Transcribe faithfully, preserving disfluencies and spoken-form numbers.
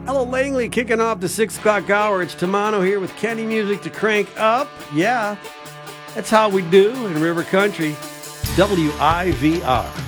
Hello, Langley, kicking off the six o'clock hour. It's Tamano here with Kenny Music to crank up. Yeah, that's how we do in River Country. W I V R.